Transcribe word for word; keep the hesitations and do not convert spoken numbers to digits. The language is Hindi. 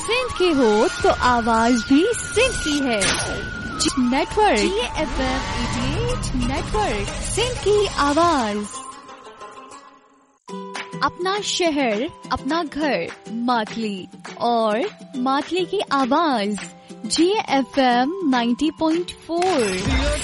सिंध के हो तो आवाज भी सिंध की है। नेटवर्क जी एफ एम नेटवर्क, सिंध की आवाज। अपना शहर, अपना घर, मातली और मातली की आवाज जी F M ninety point four.